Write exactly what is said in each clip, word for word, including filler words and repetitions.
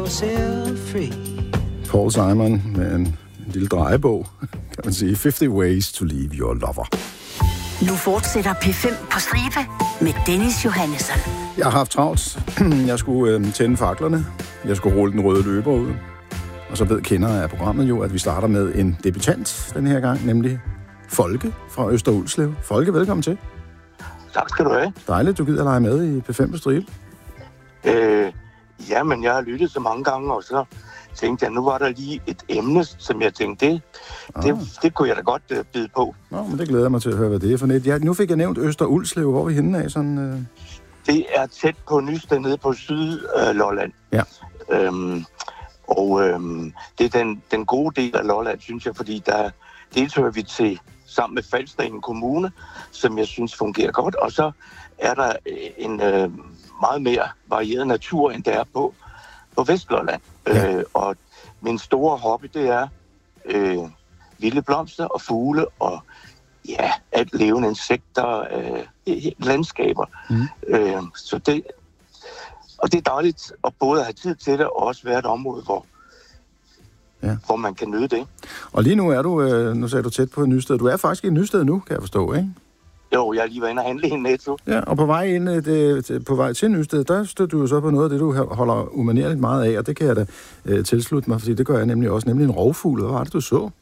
yourself free. Paul Simon med en, en lille drejebog, kan man sige. halvtreds ways to leave your lover. Nu fortsætter P fem på stribe med Dennis Johannesson. Jeg har haft travlt. Jeg skulle øh, tænde faklerne. Jeg skulle rulle den røde løber ud. Og så ved kender af programmet jo, at vi starter med en debutant den her gang, nemlig Folke fra Øster Ulslev. Folke, velkommen til. Tak skal du have. Dejligt, du gider lege med i P fem på stribe. Øh, ja, men jeg har lyttet så mange gange, og så tænkte jeg, nu var der lige et emne, som jeg tænkte, det, ah. det, det kunne jeg da godt uh, bide på. Nå, men det glæder jeg mig til at høre, hvad det er for net. Ja, nu fik jeg nævnt Øster Ulslev. Hvor er vi henne af? Sådan, uh... Det er tæt på Nysted nede på Syd-Lolland. Uh, ja. Øhm, og øhm, det er den, den gode del af Lolland, synes jeg, fordi der deltager vi til sammen med Falster Kommune, som jeg synes fungerer godt. Og så er der en øh, meget mere varieret natur, end der er på, på Vestlolland. Ja. Øh, og min store hobby, det er øh, vilde blomster og fugle og ja, alt levende insekter, øh, landskaber. Mm. Øh, så det, og det er dejligt at både have tid til det og også være et område, hvor Ja. hvor man kan nyde det. Og lige nu er du, øh, nu sagde du tæt på Nysted. Du er faktisk i Nysted nu, kan jeg forstå, ikke? Jo, jeg er lige været inde og handle i Netto. Ja, og på vej, ind, det, på vej til Nysted, der støtter du jo så på noget af det, du holder umanerligt meget af, og det kan jeg da øh, tilslutte mig, fordi det gør jeg nemlig også, nemlig en rovfugl. Hvad var det, du så?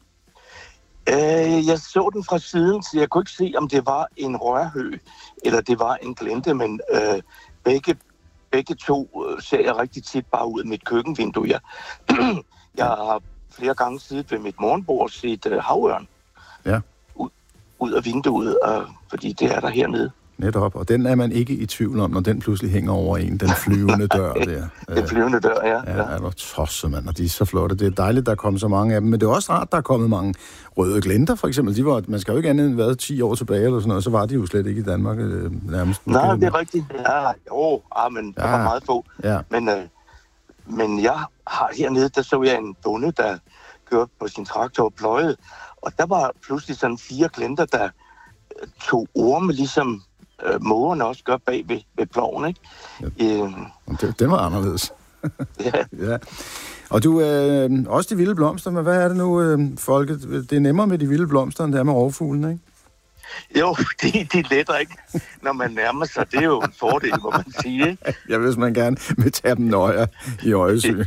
Øh, jeg så den fra siden, så jeg kunne ikke se, om det var en rørhø, eller det var en glente, men øh, begge, begge to øh, ser jeg rigtig tit bare ud af mit køkkenvindue. Jeg, jeg har flere gange siddet ved mit morgenbord og set uh, havørn ja. ud, ud af vinduet, uh, fordi det er der hernede. Netop, og den er man ikke i tvivl om, når den pludselig hænger over en, den flyvende dør der. Den flyvende dør, ja. Ja, ja. Er du tosset, mand, og de er så flotte. Det er dejligt, der er kommet så mange af dem, men det er også rart, der er kommet mange røde glenter, for eksempel. De var, man skal jo ikke andet end været ti år tilbage, eller sådan noget, så var de jo slet ikke i Danmark øh, nærmest. Nej, det er rigtigt. Ja, jo, ah, men ja. Der var meget få. Ja. Men, øh, men jeg har hernede, der så jeg en bonde, der kørte på sin traktor og pløjede, og der var pludselig sådan fire glenter, der tog orme, ligesom øh, mågerne også gør bag ved, ved ploven, ikke? Ja. Øh, det, det var anderledes. ja. ja. Og du, øh, også de vilde blomster, men hvad er det nu, øh, Folke? Det er nemmere med de vilde blomster, end det er med rovfuglen, ikke? Jo, de, de letter ikke, når man nærmer sig. Det er jo en fordel, må man sige, ikke? Ja, hvis man gerne vil tage dem nøje i øjesyn.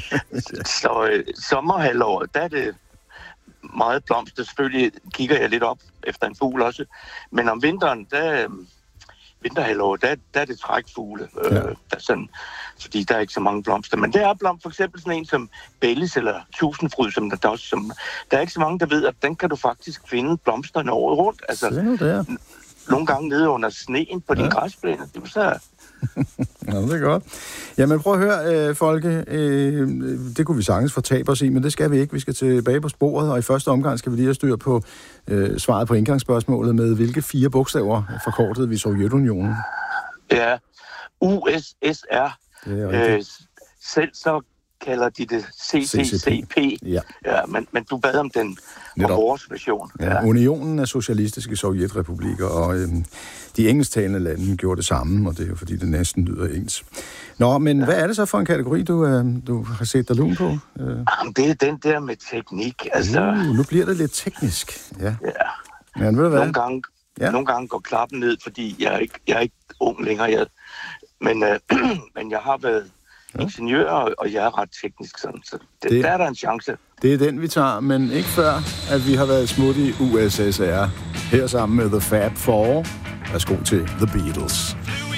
Så øh, sommerhalvåret, der er det meget blomster. Selvfølgelig kigger jeg lidt op efter en fugl også. Men om vinteren, der vinterhalvåret, der, der er det trækfugle. Øh, ja. der er sådan, fordi der er ikke så mange blomster. Men der er blomster, for eksempel sådan en som Bellis eller Tusindfryd, som der, der, også, som, der er ikke så mange, der ved, at den kan du faktisk finde blomsterne året rundt. Altså, n- nogle gange nede under sneen på ja. din græsplæne. Det er så... Ja, det er godt. Jamen prøv at høre, øh, Folke, øh, det kunne vi sagtens fortabe os i, men det skal vi ikke. Vi skal tilbage på sporet, og i første omgang skal vi lige have styr på øh, svaret på indgangsspørgsmålet med, hvilke fire bogstaver forkortede vi Sovjetunionen? Ja, U S S R. Øh, selv så kalder de det C C C P. Ja. Ja, men, men du bad om den om vores version. Ja, ja. Unionen af socialistiske sovjetrepublikker, og øhm, de engelsktalende lande gjorde det samme, og det er jo fordi, det næsten lyder ens. Nå, men ja. Hvad er det så for en kategori, du, øh, du har set dig lun på? Øh. Jamen, det er den der med teknik. Altså... Uh, nu bliver det lidt teknisk. Ja. ja. Men ved du hvad? Nogle gange, ja. nogle gange går klappen ned, fordi jeg er ikke, jeg er ikke ung længere. Jeg, men, øh, men jeg har været ja. ingeniør, og jeg er ret teknisk sådan, så det, det, der er der en chance. Det er den, vi tager, men ikke før, at vi har været smut i U S S R. Her sammen med The Fab Four. Værsgo til The Beatles.